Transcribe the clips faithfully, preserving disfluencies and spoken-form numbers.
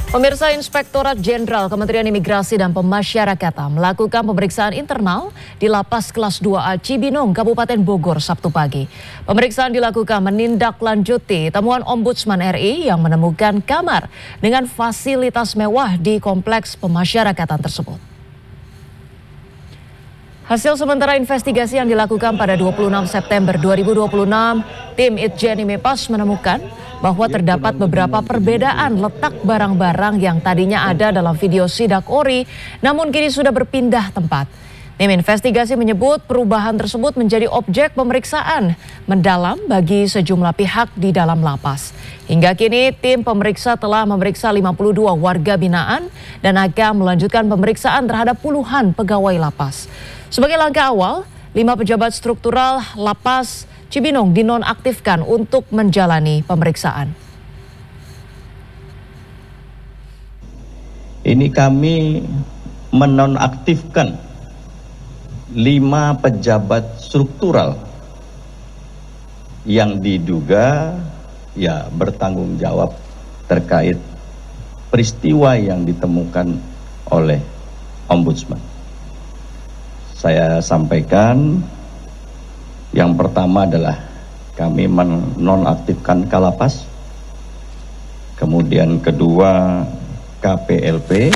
Pemirsa, Inspektorat Jenderal Kementerian Imigrasi dan Pemasyarakatan melakukan pemeriksaan internal di Lapas Kelas dua A Cibinong, Kabupaten Bogor, Sabtu pagi. Pemeriksaan dilakukan menindaklanjuti temuan Ombudsman R I yang menemukan kamar dengan fasilitas mewah di kompleks pemasyarakatan tersebut. Hasil sementara investigasi yang dilakukan pada dua puluh enam September dua ribu dua puluh enam, tim Itjen IMIPAS menemukan bahwa terdapat beberapa perbedaan letak barang-barang yang tadinya ada dalam video sidak ori, namun kini sudah berpindah tempat. Tim investigasi menyebut perubahan tersebut menjadi objek pemeriksaan mendalam bagi sejumlah pihak di dalam lapas. Hingga kini tim pemeriksa telah memeriksa lima puluh dua warga binaan dan akan melanjutkan pemeriksaan terhadap puluhan pegawai lapas. Sebagai langkah awal, lima pejabat struktural Lapas Cibinong dinonaktifkan untuk menjalani pemeriksaan. Ini kami menonaktifkan lima pejabat struktural yang diduga ya bertanggung jawab terkait peristiwa yang ditemukan oleh Ombudsman. Saya sampaikan, yang pertama adalah kami menonaktifkan Kalapas, kemudian kedua K P L P,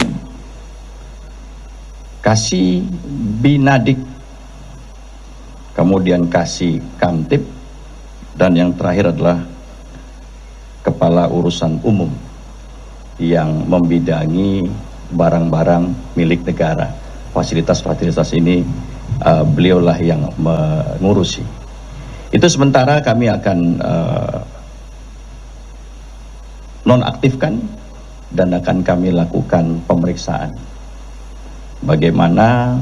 Kasih Binadik, kemudian Kasih Kamtib, dan yang terakhir adalah Kepala Urusan Umum yang membidangi barang-barang milik negara. Fasilitas-fasilitas ini uh, beliaulah yang mengurusi. Itu sementara kami akan uh, nonaktifkan dan akan kami lakukan pemeriksaan. Bagaimana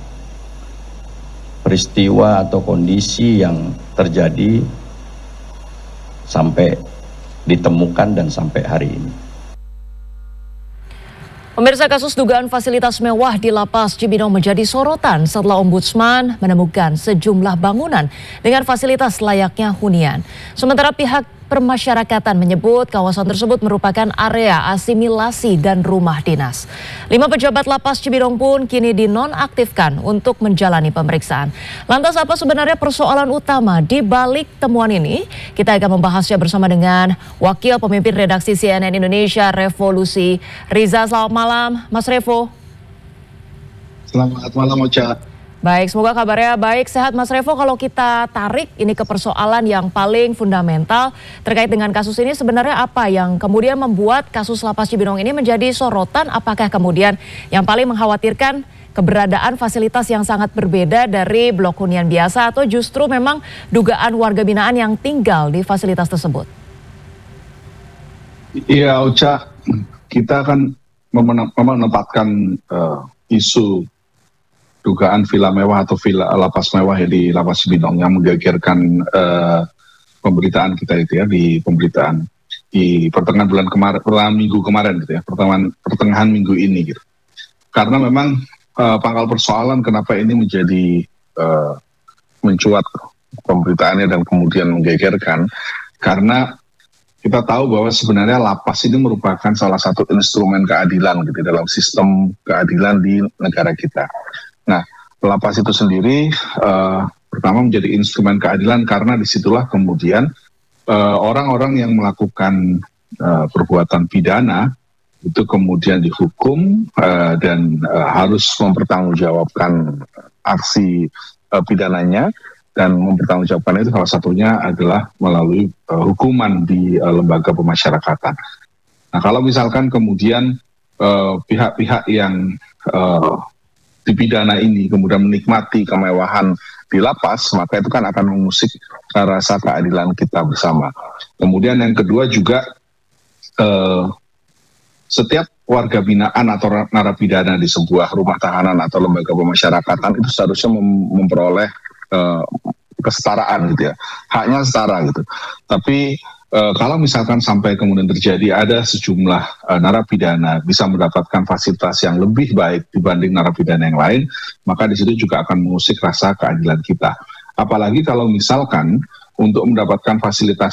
peristiwa atau kondisi yang terjadi sampai ditemukan dan sampai hari ini. Pemirsa, kasus dugaan fasilitas mewah di Lapas Cibinong menjadi sorotan setelah Ombudsman menemukan sejumlah bangunan dengan fasilitas layaknya hunian. Sementara pihak permasyarakatan menyebut kawasan tersebut merupakan area asimilasi dan rumah dinas. Lima pejabat Lapas Cibinong pun kini dinonaktifkan untuk menjalani pemeriksaan. Lantas apa sebenarnya persoalan utama di balik temuan ini? Kita akan membahasnya bersama dengan Wakil Pemimpin Redaksi C N N Indonesia Revolusi Riza. Selamat malam, Mas Revo. Selamat malam, Ocha. Baik, semoga kabarnya baik. Sehat Mas Revo. Kalau kita tarik ini ke persoalan yang paling fundamental terkait dengan kasus ini, sebenarnya apa yang kemudian membuat kasus Lapas Cibinong ini menjadi sorotan? Apakah kemudian yang paling mengkhawatirkan keberadaan fasilitas yang sangat berbeda dari blok hunian biasa, atau justru memang dugaan warga binaan yang tinggal di fasilitas tersebut? Iya, Ocha, kita akan menempatkan uh, isu dugaan villa mewah atau villa lapas mewah ya di Lapas Cibinong yang menggegerkan uh, pemberitaan kita itu ya, di pemberitaan di pertengahan bulan kemarin, pertengahan minggu kemarin gitu ya, pertengahan pertengahan minggu ini gitu. Karena memang uh, pangkal persoalan kenapa ini menjadi uh, mencuat pemberitaannya dan kemudian menggegerkan, karena kita tahu bahwa sebenarnya lapas ini merupakan salah satu instrumen keadilan gitu dalam sistem keadilan di negara kita. Nah, lapas itu sendiri uh, pertama menjadi instrumen keadilan karena disitulah kemudian orang-orang uh, yang melakukan uh, perbuatan pidana itu kemudian dihukum uh, dan uh, harus mempertanggungjawabkan aksi uh, pidananya, dan mempertanggungjawabkan itu salah satunya adalah melalui uh, hukuman di uh, lembaga pemasyarakatan. Nah, kalau misalkan kemudian uh, pihak-pihak yang uh, dipidana ini kemudian menikmati kemewahan di lapas, maka itu kan akan mengusik rasa keadilan kita bersama. Kemudian yang kedua juga eh, setiap warga binaan atau narapidana di sebuah rumah tahanan atau lembaga pemasyarakatan itu seharusnya mem- memperoleh eh, kesetaraan gitu ya, haknya setara gitu. Tapi Uh, kalau misalkan sampai kemudian terjadi ada sejumlah uh, narapidana bisa mendapatkan fasilitas yang lebih baik dibanding narapidana yang lain, maka di situ juga akan mengusik rasa keadilan kita. Apalagi kalau misalkan untuk mendapatkan fasilitas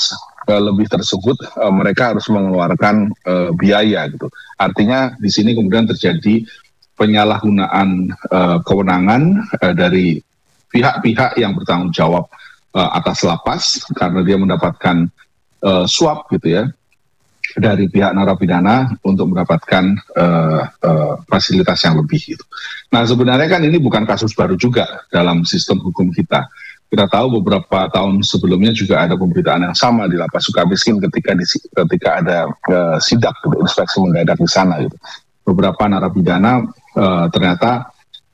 uh, lebih tersebut uh, mereka harus mengeluarkan uh, biaya gitu. Artinya di sini kemudian terjadi penyalahgunaan uh, kewenangan uh, dari pihak-pihak yang bertanggung jawab uh, atas lapas karena dia mendapatkan uh, suap gitu ya dari pihak narapidana untuk mendapatkan uh, uh, fasilitas yang lebih gitu. Nah sebenarnya kan ini bukan kasus baru juga dalam sistem hukum kita. Kita tahu beberapa tahun sebelumnya juga ada pemberitaan yang sama di Lapas Sukamiskin ketika di, ketika ada uh, sidak gitu, inspeksi mendadak di sana gitu. Beberapa narapidana uh, ternyata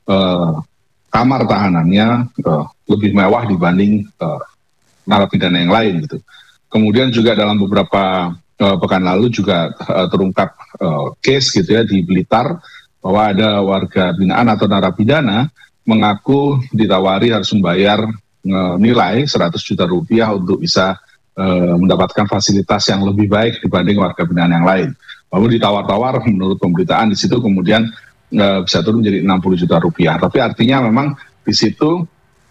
uh, kamar tahanannya uh, lebih mewah dibanding uh, narapidana yang lain gitu. Kemudian juga dalam beberapa Uh, pekan lalu juga uh, terungkap uh, case gitu ya di Blitar bahwa ada warga binaan atau narapidana mengaku ditawari harus membayar uh, nilai seratus juta rupiah untuk bisa uh, mendapatkan fasilitas yang lebih baik dibanding warga binaan yang lain. Lalu ditawar-tawar menurut pemberitaan di situ kemudian uh, bisa turun menjadi enam puluh juta rupiah. Tapi artinya memang di situ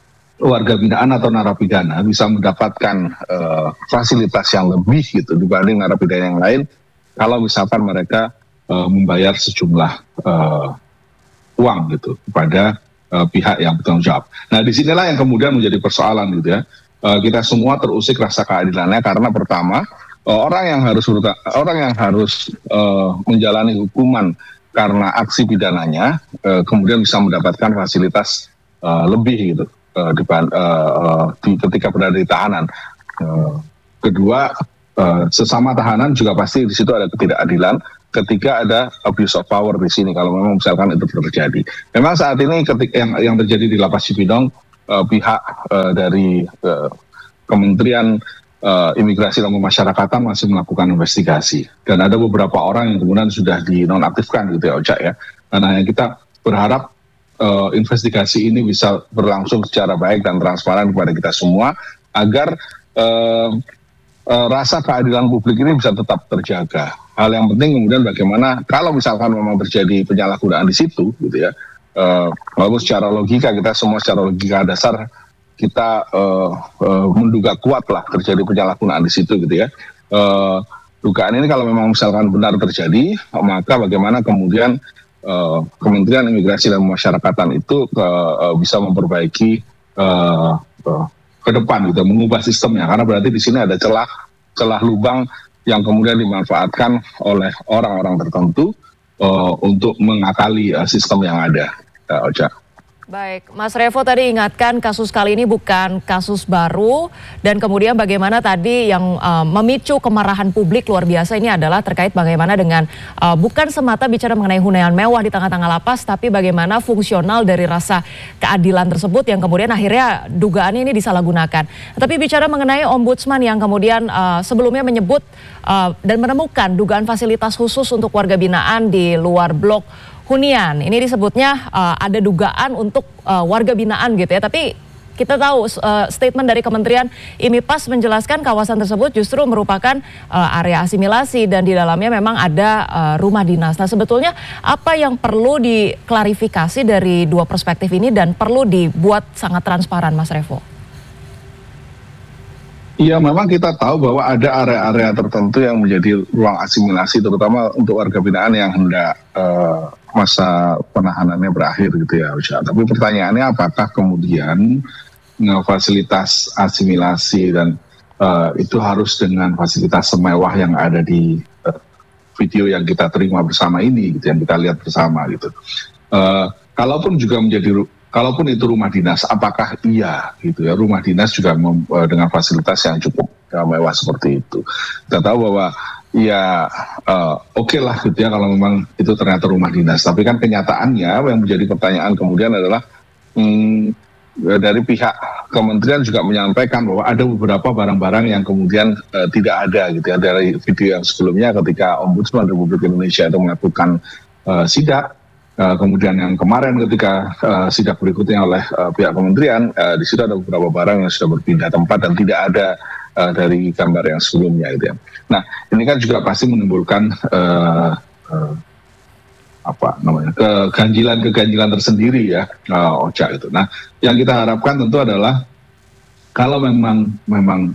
warga binaan atau narapidana bisa mendapatkan uh, fasilitas yang lebih gitu dibanding narapidana yang lain kalau misalkan mereka uh, membayar sejumlah uh, uang gitu kepada uh, pihak yang bertanggung jawab. Nah disinilah yang kemudian menjadi persoalan gitu ya. Uh, kita semua terusik rasa keadilannya karena pertama uh, orang yang harus orang yang harus uh, menjalani hukuman karena aksi pidananya uh, kemudian bisa mendapatkan fasilitas uh, lebih gitu. Uh, di, uh, uh, di ketika berada di tahanan. Uh, kedua, uh, sesama tahanan juga pasti di situ ada ketidakadilan ketika ada abuse of power di sini kalau memang misalkan itu terjadi. Memang saat ini ketika yang yang terjadi di Lapas Cipinang uh, pihak uh, dari uh, Kementerian uh, Imigrasi dan Pemasyarakatan masih melakukan investigasi dan ada beberapa orang yang kemudian sudah dinonaktifkan gitu ya Oca ya. Karena yang kita berharap Uh, investigasi ini bisa berlangsung secara baik dan transparan kepada kita semua agar uh, uh, rasa keadilan publik ini bisa tetap terjaga. Hal yang penting kemudian bagaimana kalau misalkan memang terjadi penyalahgunaan di situ, gitu ya. Uh, lalu secara logika kita semua secara logika dasar kita uh, uh, menduga kuat lah terjadi penyalahgunaan di situ, gitu ya. Uh, dugaan ini kalau memang misalkan benar terjadi, maka bagaimana kemudian Uh, Kementerian Imigrasi dan Pemasyarakatan itu uh, uh, bisa memperbaiki uh, uh, ke depan gitu, mengubah sistemnya karena berarti di sini ada celah celah lubang yang kemudian dimanfaatkan oleh orang-orang tertentu uh, untuk mengakali uh, sistem yang ada. Uh, Oca. Baik, Mas Revo tadi ingatkan kasus kali ini bukan kasus baru dan kemudian bagaimana tadi yang uh, memicu kemarahan publik luar biasa ini adalah terkait bagaimana dengan uh, bukan semata bicara mengenai hunian mewah di tengah-tengah lapas tapi bagaimana fungsional dari rasa keadilan tersebut yang kemudian akhirnya dugaan ini disalahgunakan. Tapi bicara mengenai ombudsman yang kemudian uh, sebelumnya menyebut uh, dan menemukan dugaan fasilitas khusus untuk warga binaan di luar blok hunian. Ini disebutnya uh, ada dugaan untuk uh, warga binaan gitu ya. Tapi kita tahu uh, statement dari Kementerian IMIPAS menjelaskan kawasan tersebut justru merupakan uh, area asimilasi dan di dalamnya memang ada uh, rumah dinas. Nah sebetulnya apa yang perlu diklarifikasi dari dua perspektif ini dan perlu dibuat sangat transparan Mas Revo? Iya, memang kita tahu bahwa ada area-area tertentu yang menjadi ruang asimilasi, terutama untuk warga binaan yang hendak uh, masa penahanannya berakhir gitu ya, Usha. Tapi pertanyaannya apakah kemudian uh, fasilitas asimilasi dan uh, itu harus dengan fasilitas semewah yang ada di uh, video yang kita terima bersama ini, gitu, yang kita lihat bersama gitu. Uh, kalaupun juga menjadi Kalaupun itu rumah dinas, apakah iya gitu ya rumah dinas juga mem, dengan fasilitas yang cukup ya, mewah seperti itu. Kita tahu bahwa ya uh, oke okay lah gitu ya kalau memang itu ternyata rumah dinas. Tapi kan kenyataannya yang menjadi pertanyaan kemudian adalah hmm, dari pihak kementerian juga menyampaikan bahwa ada beberapa barang-barang yang kemudian uh, tidak ada gitu ya dari video yang sebelumnya ketika Ombudsman Republik Indonesia itu melakukan uh, sidak. Uh, kemudian yang kemarin ketika uh, sidak berikutnya oleh uh, pihak kementerian, uh, di situ ada beberapa barang yang sudah berpindah tempat dan tidak ada uh, dari gambar yang sebelumnya gitu ya. Nah ini kan juga pasti menimbulkan uh, uh, apa namanya keganjilan-keganjilan tersendiri ya, uh, Oca itu. Nah yang kita harapkan tentu adalah kalau memang memang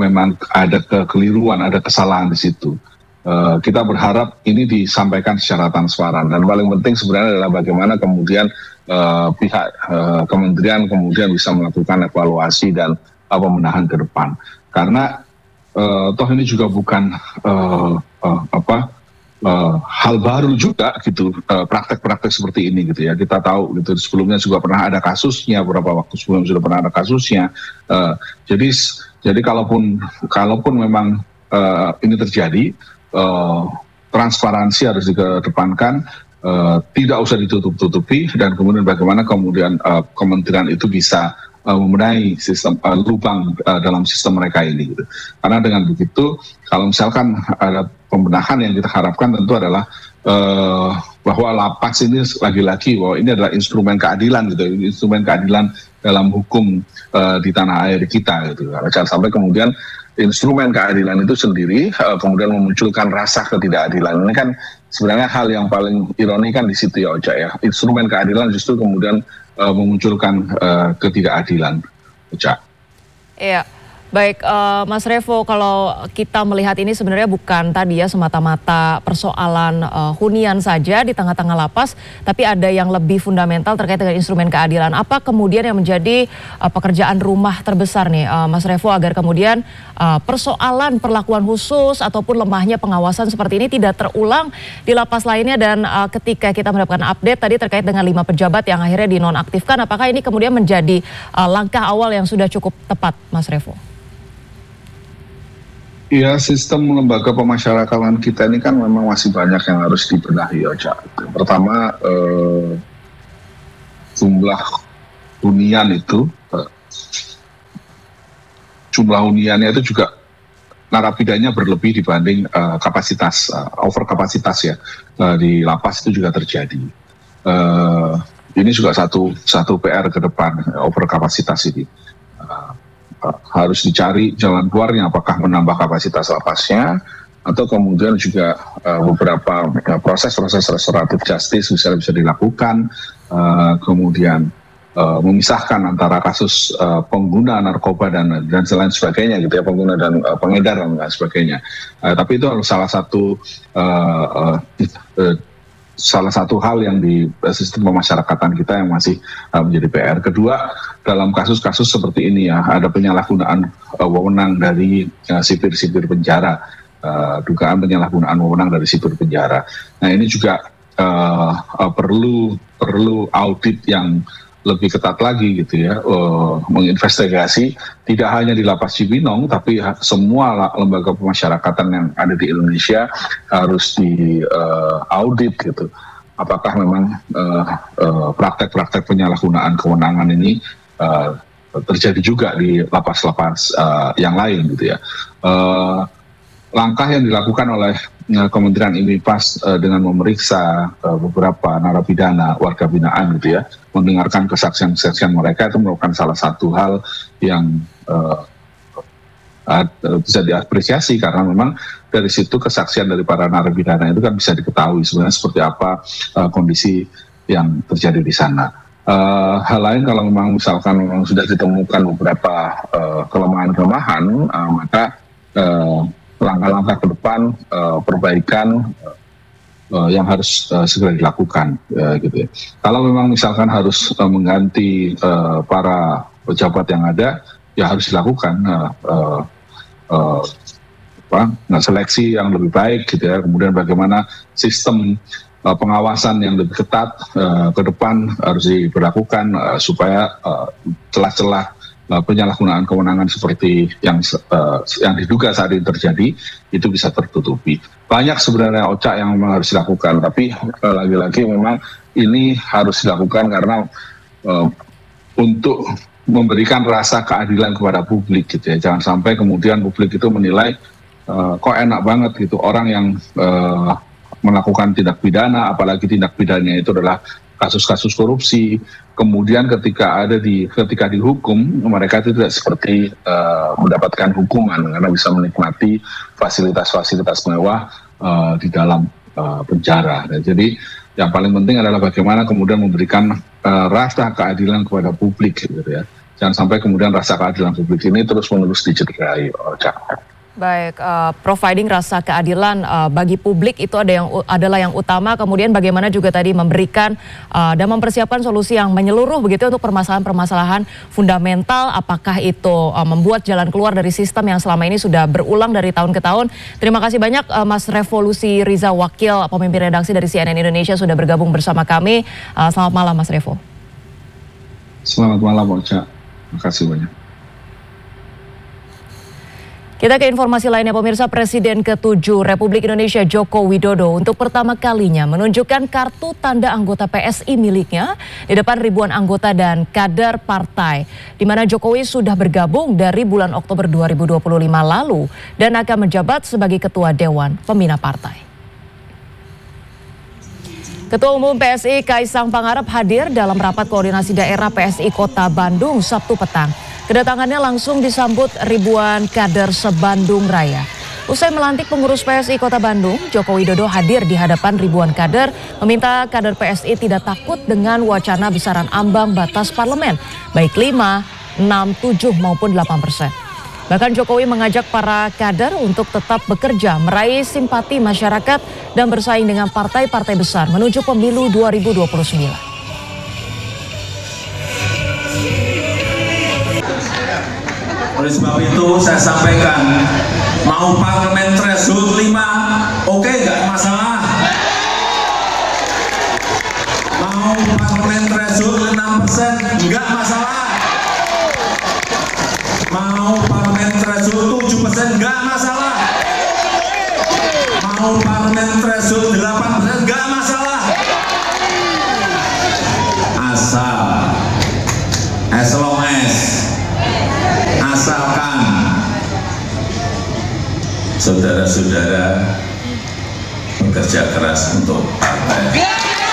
memang ada kekeliruan, ada kesalahan di situ. Uh, kita berharap ini disampaikan secara transparan, dan paling penting sebenarnya adalah bagaimana kemudian uh, pihak uh, kementerian kemudian bisa melakukan evaluasi dan uh, pembenahan ke depan. Karena uh, toh ini juga bukan uh, uh, apa uh, hal baru juga gitu, uh, praktek-praktek seperti ini gitu ya. Kita tahu gitu sebelumnya juga pernah ada kasusnya, beberapa waktu sebelum sudah pernah ada kasusnya. Uh, jadi jadi kalaupun kalaupun memang uh, ini terjadi, Uh, transparansi harus dikedepankan, uh, tidak usah ditutup-tutupi, dan kemudian bagaimana kemudian uh, kementerian itu bisa uh, membenahi sistem uh, lubang uh, dalam sistem mereka ini gitu. Karena dengan begitu, kalau misalkan ada pembenahan yang kita harapkan tentu adalah uh, bahwa lapas ini lagi-lagi bahwa ini adalah instrumen keadilan gitu, instrumen keadilan dalam hukum uh, di tanah air kita gitu. Jangan sampai kemudian instrumen keadilan itu sendiri uh, kemudian memunculkan rasa ketidakadilan. Ini kan sebenarnya hal yang paling ironi kan di situ ya, Oca ya. Instrumen keadilan justru kemudian uh, memunculkan uh, ketidakadilan, Oca. Iya. Baik, uh, Mas Revo, kalau kita melihat ini sebenarnya bukan tadi ya semata-mata persoalan uh, hunian saja di tengah-tengah lapas, tapi ada yang lebih fundamental terkait dengan instrumen keadilan. Apa kemudian yang menjadi uh, pekerjaan rumah terbesar nih, uh, Mas Revo, agar kemudian uh, persoalan perlakuan khusus ataupun lemahnya pengawasan seperti ini tidak terulang di lapas lainnya? Dan uh, ketika kita mendapatkan update tadi terkait dengan lima pejabat yang akhirnya dinonaktifkan, apakah ini kemudian menjadi uh, langkah awal yang sudah cukup tepat, Mas Revo? Iya, sistem lembaga pemasyarakatan kita ini kan memang masih banyak yang harus dibenahi, Oca. Pertama, eh, jumlah hunian itu, eh, jumlah huniannya itu juga narapidanya berlebih dibanding eh, kapasitas, eh, over kapasitas ya, eh, di lapas itu juga terjadi. Eh, ini juga satu satu P R ke depan, eh, over kapasitas ini. Eh, harus dicari jalan keluarnya, apakah menambah kapasitas lapasnya atau kemudian juga uh, beberapa proses-proses restoratif justice bisa bisa dilakukan, uh, kemudian uh, memisahkan antara kasus uh, pengguna narkoba dan dan lain sebagainya gitu ya, pengguna dan uh, pengedar dan lain sebagainya. Uh, tapi itu salah satu uh, uh, uh, salah satu hal yang di sistem pemasyarakatan kita yang masih uh, menjadi P R. Kedua, dalam kasus-kasus seperti ini ya, ada penyalahgunaan uh, wewenang dari uh, sipir-sipir penjara, uh, dugaan penyalahgunaan wewenang dari sipir penjara. Nah ini juga uh, uh, perlu perlu audit yang lebih ketat lagi gitu ya, uh, menginvestigasi tidak hanya di Lapas Cibinong tapi semua lembaga pemasyarakatan yang ada di Indonesia harus di uh, audit gitu. Apakah memang uh, uh, praktek-praktek penyalahgunaan kewenangan ini uh, terjadi juga di lapas-lapas uh, yang lain gitu ya. Uh, langkah yang dilakukan oleh uh, Kementerian I M I P A S uh, dengan memeriksa uh, beberapa narapidana warga binaan gitu ya, mendengarkan kesaksian-kesaksian mereka, itu merupakan salah satu hal yang uh, uh, bisa diapresiasi, karena memang dari situ kesaksian dari para narapidana itu kan bisa diketahui sebenarnya seperti apa uh, kondisi yang terjadi di sana. Uh, hal lain, kalau memang misalkan memang sudah ditemukan beberapa uh, kelemahan-kelemahan, uh, maka uh, langkah-langkah ke depan, uh, perbaikan uh, yang harus uh, segera dilakukan, uh, gitu ya. Kalau memang misalkan harus uh, mengganti uh, para pejabat yang ada, ya harus dilakukan uh, uh, uh, apa, nah, seleksi yang lebih baik, gitu ya. Kemudian bagaimana sistem uh, pengawasan yang lebih ketat uh, ke depan harus diberlakukan uh, supaya uh, celah-celah penyalahgunaan kewenangan seperti yang uh, yang diduga saat ini terjadi itu bisa tertutupi. Banyak sebenarnya, Oca, yang memang harus dilakukan, tapi uh, lagi-lagi memang ini harus dilakukan karena uh, untuk memberikan rasa keadilan kepada publik gitu ya. Jangan sampai kemudian publik itu menilai uh, kok enak banget gitu orang yang uh, melakukan tindak pidana, apalagi tindak pidananya itu adalah kasus-kasus korupsi, kemudian ketika ada di ketika dihukum mereka itu tidak seperti uh, mendapatkan hukuman karena bisa menikmati fasilitas-fasilitas mewah uh, di dalam uh, penjara. Dan jadi yang paling penting adalah bagaimana kemudian memberikan uh, rasa keadilan kepada publik gitu ya. Jangan sampai kemudian rasa keadilan publik ini terus-menerus dicederai. Oh, jangan. Baik, uh, providing rasa keadilan uh, bagi publik itu ada yang adalah yang utama. Kemudian bagaimana juga tadi memberikan uh, dan mempersiapkan solusi yang menyeluruh begitu untuk permasalahan-permasalahan fundamental. Apakah itu uh, membuat jalan keluar dari sistem yang selama ini sudah berulang dari tahun ke tahun. Terima kasih banyak uh, Mas Revolusi Riza, Wakil Pemimpin Redaksi dari C N N Indonesia sudah bergabung bersama kami. Uh, selamat malam Mas Revo. Selamat malam Ocha. Terima kasih banyak. Kita ke informasi lainnya, pemirsa. Presiden ketujuh Republik Indonesia Joko Widodo untuk pertama kalinya menunjukkan kartu tanda anggota P S I miliknya di depan ribuan anggota dan kader partai, di mana Jokowi sudah bergabung dari bulan Oktober dua ribu dua puluh lima lalu dan akan menjabat sebagai Ketua Dewan Pembina Partai. Ketua Umum P S I Kaisang Pangarep hadir dalam rapat koordinasi daerah P S I Kota Bandung Sabtu petang. Kedatangannya langsung disambut ribuan kader se-Bandung Raya. Usai melantik pengurus P S I Kota Bandung, Joko Widodo hadir di hadapan ribuan kader, meminta kader P S I tidak takut dengan wacana besaran ambang batas parlemen, baik lima, enam, tujuh maupun delapan persen. Bahkan Jokowi mengajak para kader untuk tetap bekerja, meraih simpati masyarakat dan bersaing dengan partai-partai besar menuju pemilu dua ribu dua puluh sembilan. Oleh sebab itu saya sampaikan, mau parlemen threshold lima, oke okay, nggak masalah. Mau parlemen threshold enam persen, nggak masalah. Mau parlemen threshold tujuh persen, nggak masalah. Mau parlemen threshold delapan persen, nggak masalah. Asal, as long as, asalkan saudara-saudara bekerja keras untuk partai.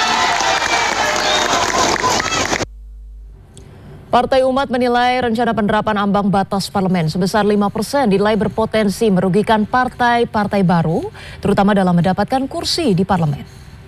Partai Umat menilai rencana penerapan ambang batas parlemen sebesar lima persen dinilai berpotensi merugikan partai-partai baru, terutama dalam mendapatkan kursi di parlemen.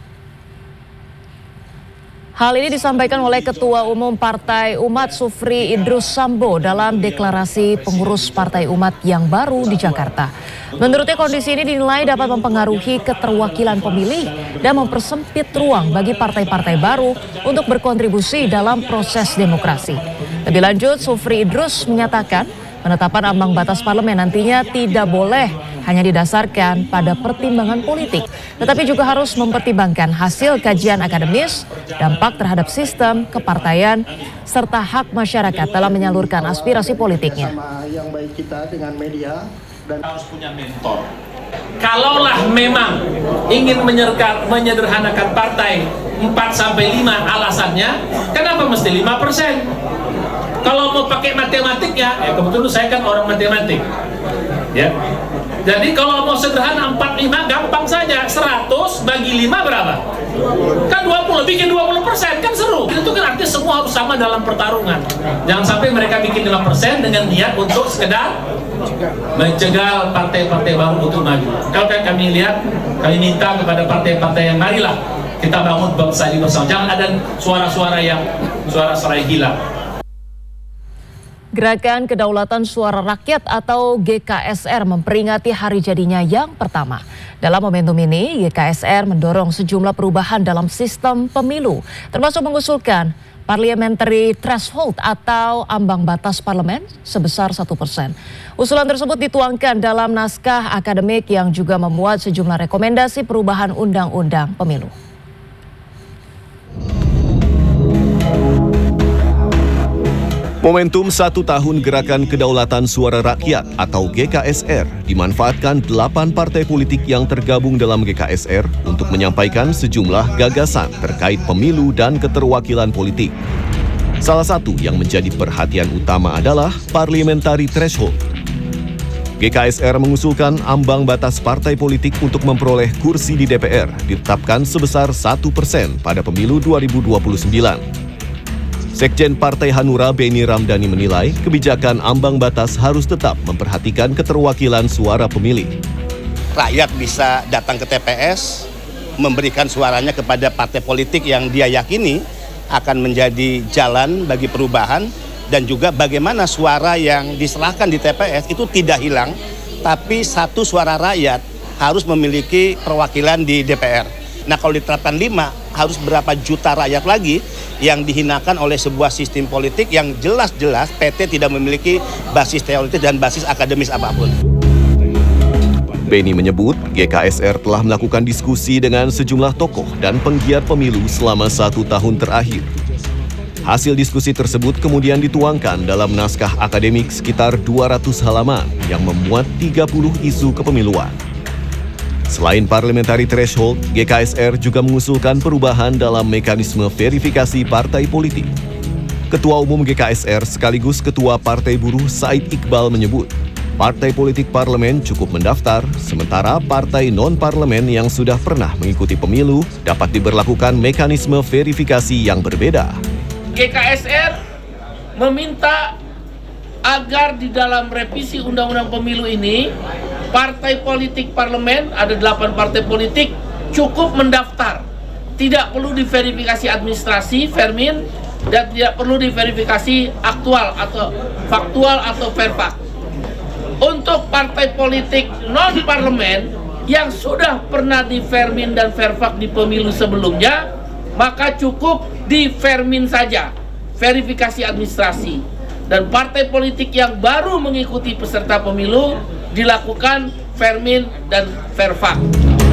Hal ini disampaikan oleh Ketua Umum Partai Umat Sufri Idrus Sambo dalam deklarasi pengurus Partai Umat yang baru di Jakarta. Menurutnya kondisi ini dinilai dapat mempengaruhi keterwakilan pemilih dan mempersempit ruang bagi partai-partai baru untuk berkontribusi dalam proses demokrasi. Lebih lanjut, Sufri Idrus menyatakan penetapan ambang batas parlemen nantinya tidak boleh hanya didasarkan pada pertimbangan politik, tetapi juga harus mempertimbangkan hasil kajian akademis, dampak terhadap sistem kepartaian, serta hak masyarakat dalam menyalurkan aspirasi politiknya. Yang baik kita dengan media dan harus punya mentor. Kalaulah memang ingin menyerkat, menyederhanakan partai empat sampai lima alasannya, kenapa mesti lima persen? Kalau mau pakai matematik ya, ya kebetulan saya kan orang matematik. Ya. Jadi kalau mau sederhana empat puluh lima gampang saja, seratus bagi lima berapa? Kan dua puluh, bikin dua puluh persen, kan seru. Itu kan artinya semua harus sama dalam pertarungan. Jangan sampai mereka bikin lima persen dengan niat untuk sekedar mencegah partai-partai baru untuk maju. Kalau kami lihat, kami minta kepada partai-partai yang marilah kita bangun bangsa ini bersama. Jangan ada suara-suara yang suara-suara yang hilang. Gerakan Kedaulatan Suara Rakyat atau G K S R memperingati hari jadinya yang pertama. Dalam momentum ini, G K S R mendorong sejumlah perubahan dalam sistem pemilu, termasuk mengusulkan parliamentary threshold atau ambang batas parlemen sebesar satu persen. Usulan tersebut dituangkan dalam naskah akademik yang juga memuat sejumlah rekomendasi perubahan undang-undang pemilu. Momentum satu tahun Gerakan Kedaulatan Suara Rakyat atau G K S R dimanfaatkan delapan partai politik yang tergabung dalam G K S R untuk menyampaikan sejumlah gagasan terkait pemilu dan keterwakilan politik. Salah satu yang menjadi perhatian utama adalah parliamentary threshold. G K S R mengusulkan ambang batas partai politik untuk memperoleh kursi di D P R ditetapkan sebesar satu persen pada pemilu dua ribu dua puluh sembilan. Sekjen Partai Hanura Beni Ramdhani menilai kebijakan ambang batas harus tetap memperhatikan keterwakilan suara pemilih. Rakyat bisa datang ke T P S, memberikan suaranya kepada partai politik yang dia yakini akan menjadi jalan bagi perubahan dan juga bagaimana suara yang diserahkan di T P S itu tidak hilang, tapi satu suara rakyat harus memiliki perwakilan di D P R. Nah kalau diterapkan lima, harus berapa juta rakyat lagi yang dihinakan oleh sebuah sistem politik yang jelas-jelas P T tidak memiliki basis teoritis dan basis akademis apapun. Beni menyebut G K S R telah melakukan diskusi dengan sejumlah tokoh dan penggiat pemilu selama satu tahun terakhir. Hasil diskusi tersebut kemudian dituangkan dalam naskah akademik sekitar dua ratus halaman yang memuat tiga puluh isu kepemiluan. Selain parliamentary threshold, G K S R juga mengusulkan perubahan dalam mekanisme verifikasi partai politik. Ketua Umum G K S R sekaligus Ketua Partai Buruh Said Iqbal menyebut, partai politik parlemen cukup mendaftar, sementara partai non-parlemen yang sudah pernah mengikuti pemilu dapat diberlakukan mekanisme verifikasi yang berbeda. G K S R meminta agar di dalam revisi Undang-Undang Pemilu ini, partai politik parlemen, ada delapan partai politik, cukup mendaftar. Tidak perlu diverifikasi administrasi, Vermin, dan tidak perlu diverifikasi aktual atau faktual atau verfak. Untuk partai politik non-parlemen yang sudah pernah di Vermin dan verfak di pemilu sebelumnya, maka cukup di Vermin saja, verifikasi administrasi. Dan partai politik yang baru mengikuti peserta pemilu dilakukan Vermin dan verfak.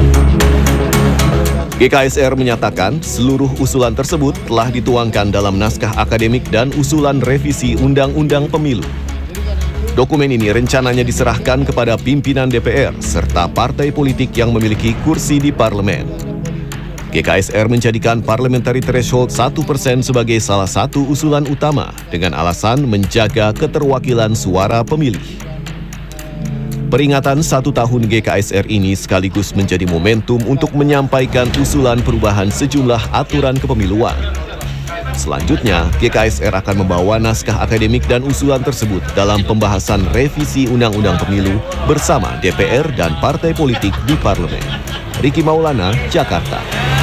G K S R menyatakan seluruh usulan tersebut telah dituangkan dalam naskah akademik dan usulan revisi Undang-Undang Pemilu. Dokumen ini rencananya diserahkan kepada pimpinan D P R serta partai politik yang memiliki kursi di parlemen. G K S R menjadikan parliamentary threshold satu persen sebagai salah satu usulan utama dengan alasan menjaga keterwakilan suara pemilih. Peringatan satu tahun G K S R ini sekaligus menjadi momentum untuk menyampaikan usulan perubahan sejumlah aturan kepemiluan. Selanjutnya, G K S R akan membawa naskah akademik dan usulan tersebut dalam pembahasan revisi Undang-Undang Pemilu bersama D P R dan partai politik di parlemen. Riki Maulana, Jakarta.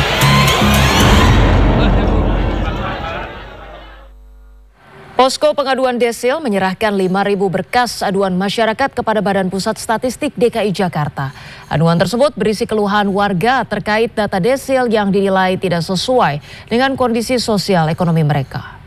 Posko Pengaduan Desil menyerahkan lima ribu berkas aduan masyarakat kepada Badan Pusat Statistik D K I Jakarta. Aduan tersebut berisi keluhan warga terkait data Desil yang dinilai tidak sesuai dengan kondisi sosial ekonomi mereka.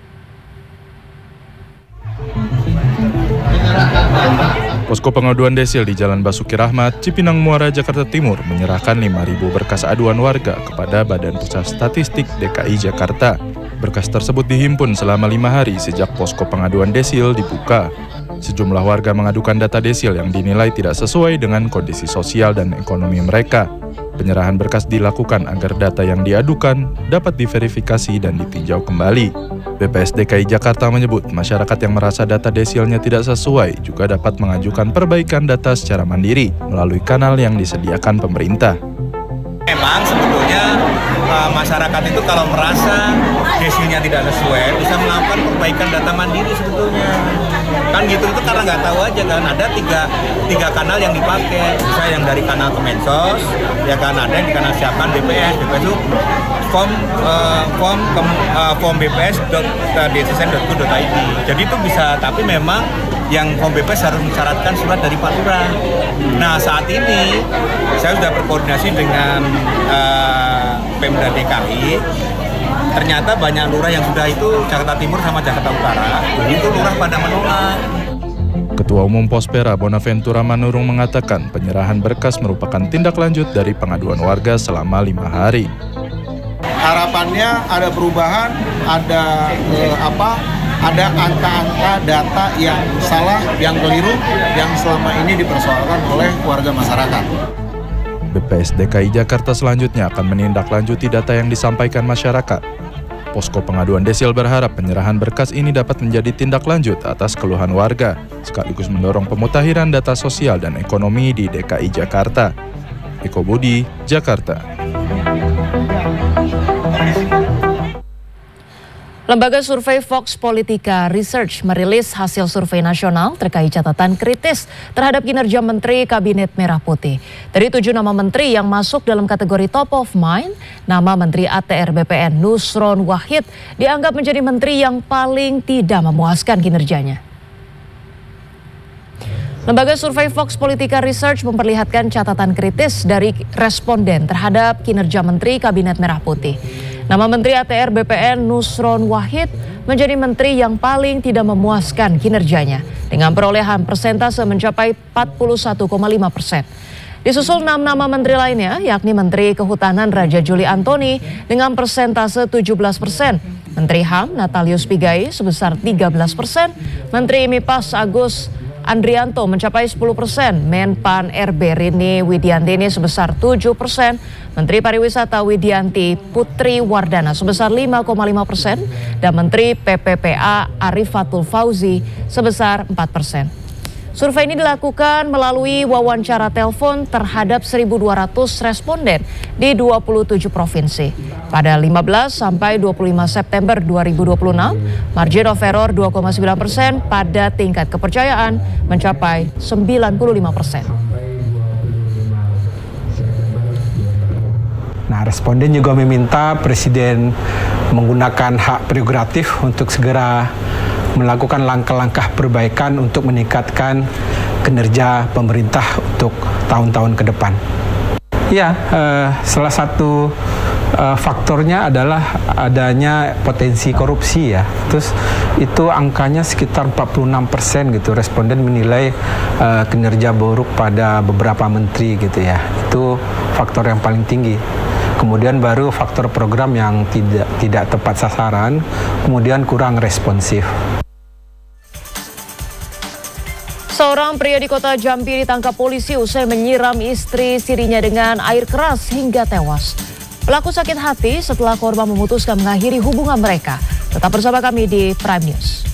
Posko Pengaduan Desil di Jalan Basuki Rahmat, Cipinang Muara, Jakarta Timur menyerahkan lima ribu berkas aduan warga kepada Badan Pusat Statistik D K I Jakarta. Berkas tersebut dihimpun selama lima hari sejak Posko Pengaduan Desil dibuka. Sejumlah warga mengadukan data Desil yang dinilai tidak sesuai dengan kondisi sosial dan ekonomi mereka. Penyerahan berkas dilakukan agar data yang diadukan dapat diverifikasi dan ditinjau kembali. B P S D K I Jakarta menyebut masyarakat yang merasa data Desilnya tidak sesuai juga dapat mengajukan perbaikan data secara mandiri melalui kanal yang disediakan pemerintah. Memang sebetulnya uh, masyarakat itu kalau merasa desilnya tidak sesuai bisa melakukan perbaikan data mandiri sebetulnya. Kan gitu itu karena nggak tahu aja kan ada tiga, tiga kanal yang dipakai. Bisa yang dari kanal Kemensos, ya kan ada yang di kanal siapan B P S, B P S itu form uh, form uh, form B P S dot d s s n dot go dot i d. Jadi itu bisa, tapi memang yang form B P S harus mensyaratkan surat dari Pak Lurah. Nah saat ini saya sudah berkoordinasi dengan uh, Pemda D K I. Ternyata banyak lurah yang sudah itu Jakarta Timur sama Jakarta Utara, itu lurah pada menolak. Ketua Umum Pospera Bonaventura Manurung mengatakan penyerahan berkas merupakan tindak lanjut dari pengaduan warga selama lima hari. Harapannya ada perubahan, ada eh, apa? Ada angka-angka data yang salah, yang keliru, yang selama ini dipersoalkan oleh warga masyarakat. B P S D K I Jakarta selanjutnya akan menindaklanjuti data yang disampaikan masyarakat. Posko Pengaduan Desil berharap penyerahan berkas ini dapat menjadi tindak lanjut atas keluhan warga, sekaligus mendorong pemutakhiran data sosial dan ekonomi di D K I Jakarta. Eko Budi, Jakarta. Lembaga survei Fox Politika Research merilis hasil survei nasional terkait catatan kritis terhadap kinerja Menteri Kabinet Merah Putih. Dari tujuh nama menteri yang masuk dalam kategori top of mind, nama Menteri A T R B P N Nusron Wahid dianggap menjadi menteri yang paling tidak memuaskan kinerjanya. Lembaga survei Fox Politika Research memperlihatkan catatan kritis dari responden terhadap kinerja Menteri Kabinet Merah Putih. Nama Menteri A T R B P N Nusron Wahid menjadi menteri yang paling tidak memuaskan kinerjanya dengan perolehan persentase mencapai empat puluh satu koma lima persen. Disusul enam nama menteri lainnya, yakni Menteri Kehutanan Raja Juli Antoni dengan persentase tujuh belas persen, Menteri H A M Natalius Pigai sebesar tiga belas persen, Menteri Mipas Agus Andrianto mencapai sepuluh persen, Menpan R B Rini Widiantini sebesar tujuh persen, Menteri Pariwisata Widianti Putri Wardana sebesar lima koma lima persen, dan Menteri P P P A Arifatul Fauzi sebesar empat persen. Survei ini dilakukan melalui wawancara telepon terhadap seribu dua ratus responden di dua puluh tujuh provinsi. Pada lima belas sampai dua puluh lima September dua ribu dua puluh enam, margin of error dua koma sembilan persen pada tingkat kepercayaan mencapai sembilan puluh lima persen. Nah, responden juga meminta Presiden menggunakan hak prerogatif untuk segera melakukan langkah-langkah perbaikan untuk meningkatkan kinerja pemerintah untuk tahun-tahun ke depan. Ya, eh, salah satu eh, faktornya adalah adanya potensi korupsi ya. Terus itu angkanya sekitar empat puluh enam persen gitu. Responden menilai eh, kinerja buruk pada beberapa menteri gitu ya. Itu faktor yang paling tinggi. Kemudian baru faktor program yang tidak tidak tepat sasaran, kemudian kurang responsif. Seorang pria di kota Jambi ditangkap polisi usai menyiram istri sirinya dengan air keras hingga tewas. Pelaku sakit hati setelah korban memutuskan mengakhiri hubungan mereka. Tetap bersama kami di Prime News.